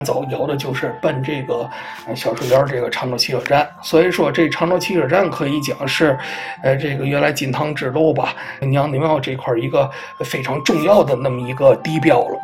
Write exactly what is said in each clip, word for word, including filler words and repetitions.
走，有的就是奔这个小树林这个常州汽车站。所以说这常州汽车站可以讲是呃这个原来金堂支路吧娘娘庙这块一个非常重要的那么一个地标了。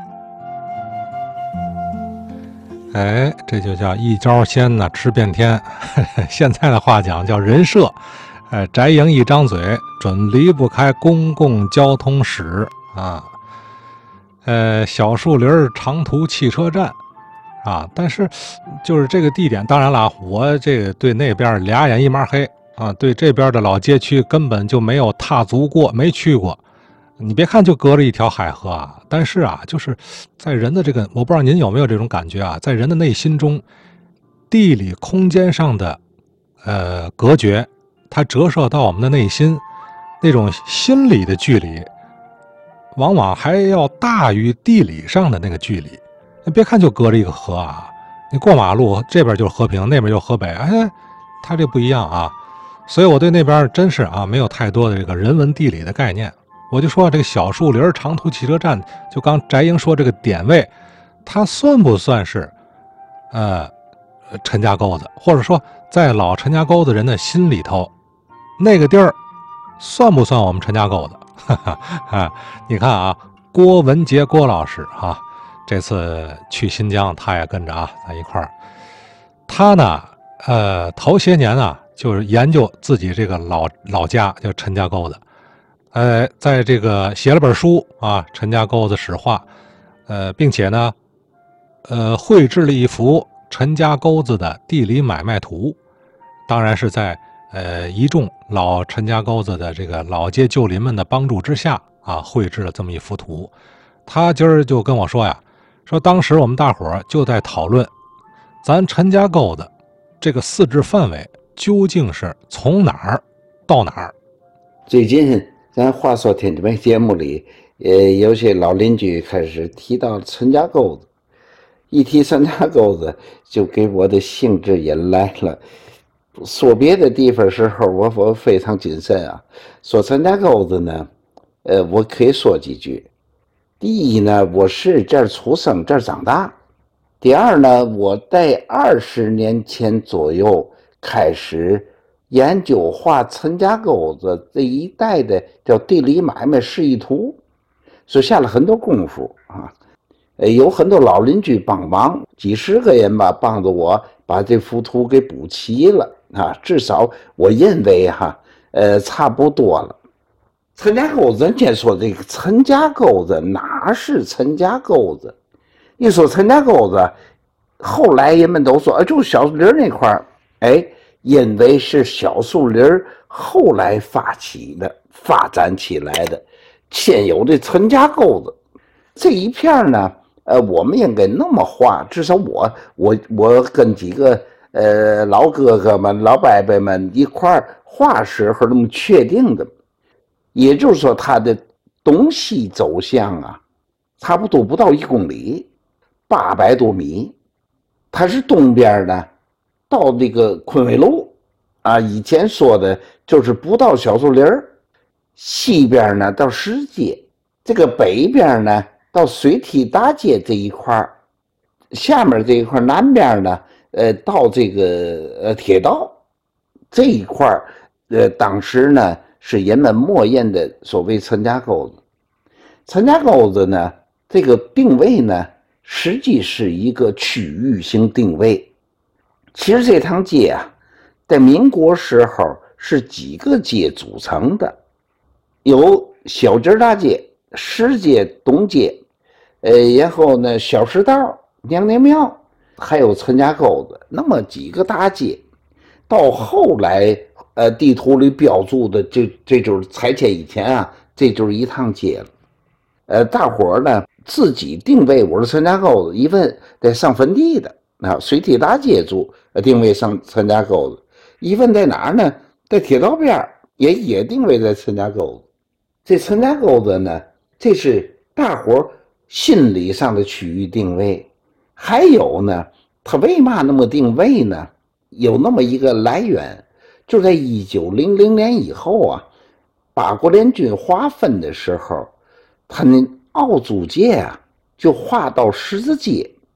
哎，这就叫一招鲜呢吃遍天，现在的话讲叫人设。哎，翟营一张嘴准离不开公共交通史啊。呃，小树林长途汽车站啊，但是就是这个地点，当然了，我这个对那边俩眼一抹黑啊，对这边的老街区根本就没有踏足过，没去过。你别看就隔着一条海河啊，但是啊，就是在人的这个，我不知道您有没有这种感觉啊，在人的内心中，地理空间上的呃隔绝，它折射到我们的内心，那种心理的距离，往往还要大于地理上的那个距离。你别看就隔着一个河啊，你过马路这边就是和平，那边就是河北，哎，它这不一样啊。所以我对那边真是啊没有太多的这个人文地理的概念。我就说这个小树林长途汽车站，就刚翟英说这个点位，它算不算是呃陈家沟子，或者说在老陈家沟子人的心里头，那个地儿算不算我们陈家沟子？哈哈啊，你看啊，郭文杰郭老师啊，这次去新疆，他也跟着啊在一块儿。他呢，呃，头些年啊，就是研究自己这个老老家叫陈家沟子。呃，在这个写了本书啊，《陈家沟子史话》，呃，并且呢，呃，绘制了一幅陈家沟子的地理买卖图，当然是在呃一众老陈家沟子的这个老街旧邻们的帮助之下啊，绘制了这么一幅图。他今儿就跟我说呀，说当时我们大伙儿就在讨论，咱陈家沟子这个四治范围究竟是从哪儿到哪儿？ 最近咱话说天津卫节目里，呃，有些老邻居开始提到陈家沟子，一提陈家沟子，就给我的兴致引来了。说别的地方时候，我我非常谨慎啊。说陈家沟子呢，呃，我可以说几句。第一呢，我是这儿出生，这儿长大。第二呢，我在二十年前左右开始研究画陈家沟子这一带的叫地理买卖示意图，所以下了很多功夫啊。呃，有很多老邻居帮忙，几十个人吧，帮着我把这幅图给补齐了啊。至少我认为哈、啊，呃，差不多了。陈家沟子，人家说这个陈家沟子哪是陈家沟子？一说陈家沟子，后来人们都说，哎，就是小树林那块儿，哎。因为是小树林后来发起的、发展起来的，先有的陈家沟子这一片呢，呃，我们应该那么画，至少我我我跟几个呃老哥哥们、老伯伯们一块画时候那么确定的，也就是说，它的东西走向啊，差不多不到一公里，八百多米，它是东边呢。到这个昆纬路啊，以前说的就是不到小树林儿，西边呢到石街，这个北边呢到水梯大街这一块儿，下面这一块南边呢，呃，到这个呃铁道这一块儿，呃，当时呢是人们默认的所谓陈家沟子。陈家沟子呢，这个定位呢，实际是一个区域性定位。其实这趟街啊，在民国时候是几个街组成的，有小街大街、石街、东街，呃，然后呢小石道、娘娘庙，还有陈家沟子，那么几个大街。到后来，呃，地图里标注的这这就是拆迁以前啊，这就是一趟街了。呃，大伙儿呢自己定位我是陈家沟子，一问得上坟地的。啊，水梯大街住定位上陈家沟子，一问在哪儿呢？在铁道边也也定位在陈家沟子。这陈家沟子呢，这是大伙心理上的区域定位。还有呢，它为嘛那么定位呢？有那么一个来源，就在一九零零年以后啊，八国联军划分的时候，他那奥租界啊就划到十字街。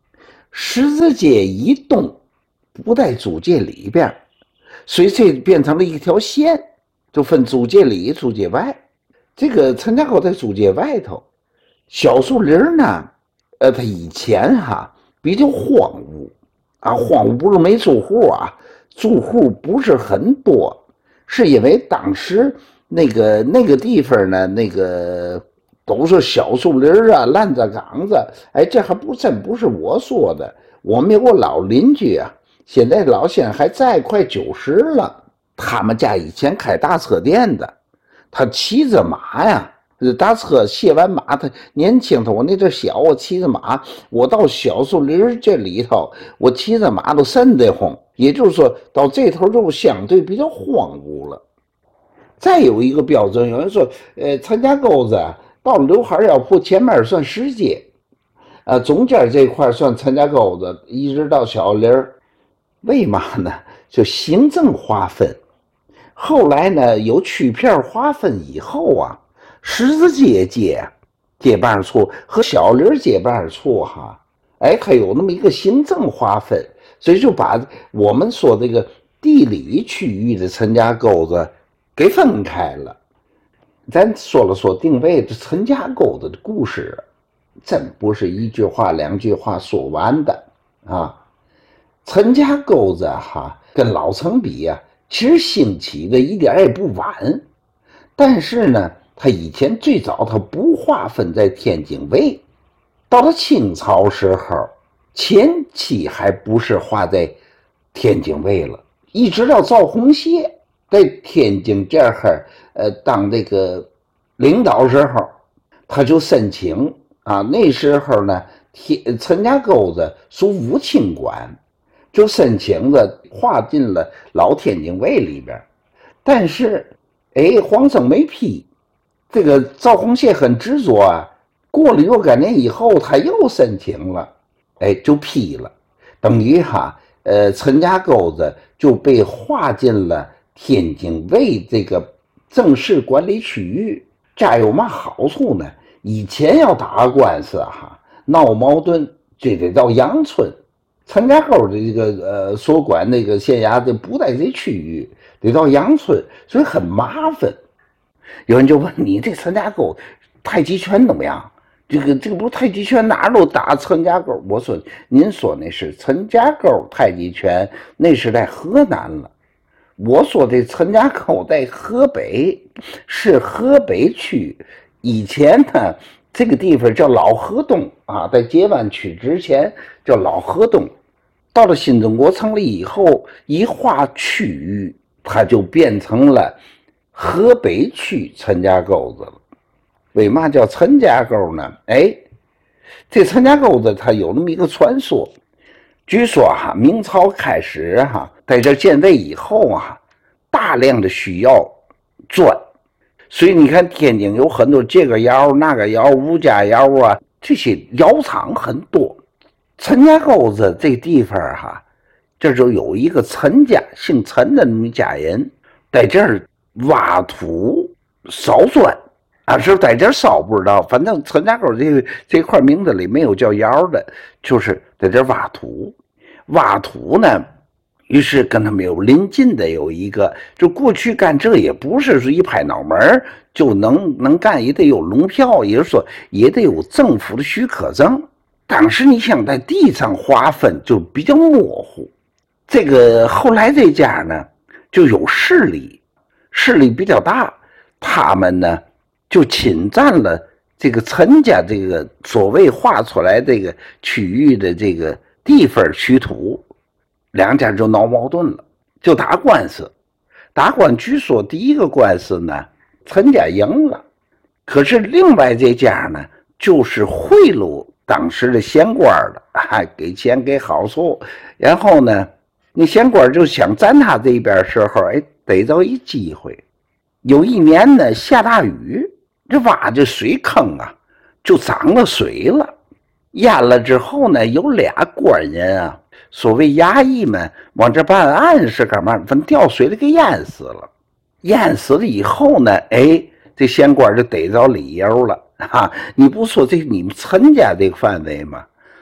十字街一动不在租界里边，所以这变成了一条线，就分租界里租界外。这个陈家沟在租界外头，小树林呢，呃，它以前哈比较荒芜啊，荒芜不是没住户啊，住户不是很多，是因为当时那个那个地方呢，那个都是小树林啊、烂子岗子。哎，这还不真不是我说的，我们有个老邻居啊，现在老先生还在，快九十了。他们家以前开大车店的，他骑着马呀，大车卸完马，他年轻他我那阵小，我骑着马，我到小树林这里头，我骑着马都瘆得慌。也就是说，到这头就相对比较荒芜了。再有一个标准，有人说，呃，陈家沟子到刘海药铺前面算十街，呃，中间这块算陈家沟子，一直到小林儿。为嘛呢？就行政划分。后来呢，有区片划分以后啊，十字街街街办处和小林街办处哈，哎，还有那么一个行政划分，所以就把我们说这个地理区域的陈家沟子给分开了。咱说了说定位，这陈家沟子的故事真不是一句话两句话说完的啊。陈家沟子哈跟老城比呀、啊，其实兴起的一点也不晚，但是呢，他以前最早他不划分在天津卫，到了清朝时候，前期还不是划在天津卫了，一直到赵洪谢在天津这儿呃当这个领导时候，他就申请啊，那时候呢，天陈家沟子属武清管，就申请着划进了老天津卫里边。但是哎，皇上没批，这个赵洪谢很执着啊，过了若干年以后他又申请了，哎，就批了，等于哈呃陈家沟子就被划进了天津卫这个正式管理区域。这有嘛好处呢？以前要打官司哈，闹矛盾就得到阳春，陈家沟的这个呃所管那个县衙就不在这区域，得到阳春，所以很麻烦。有人就问你，这陈家沟太极拳怎么样？这个这个不太极拳哪都打陈家沟？我说您说那是陈家沟太极拳，那是在河南了。我说这陈家沟在河北，是河北区。以前呢，这个地方叫老河东啊，在解放区之前叫老河东。到了新中国成立以后，一划区域，它就变成了河北区陈家沟子了。为嘛叫陈家沟呢？哎，这陈家沟子它有那么一个传说。据说哈，明朝开始哈，在这建卫以后啊，大量的需要砖，所以你看天津有很多这个窑那个窑吴家窑啊，这些窑厂很多。陈家沟子这地方哈，这就有一个陈家，姓陈的那么一家人，在这儿挖土烧砖啊，是在这儿烧不知道，反正陈家沟这这块名字里没有叫窑的，就是在这儿挖土。挖土呢，于是跟他们有邻近的有一个，就过去干这也不是说一拍脑门就能能干，也得有龙票，也就是说也得有政府的许可证。当时你想在地上划分就比较模糊。这个后来这家呢就有势力，势力比较大，他们呢就侵占了这个陈家这个所谓划出来这个区域的这个地方取土，两家就闹矛盾了，就打官司。打官据说第一个官司呢，陈家赢了，可是另外这家呢，就是贿赂当时的县官的，啊，给钱给好处，然后呢，那县官就想占他这边时候，哎，逮着一机会。有一年呢，下大雨，这挖这水坑啊，就涨了水了。淹了之后呢，有俩官人啊，所谓衙役们往这办案是干嘛？反正掉水里给淹死了。淹死了以后呢，哎，这县官就逮着理由了啊！你不说这你们陈家这个范围吗？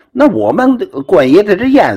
那我们关于的这烟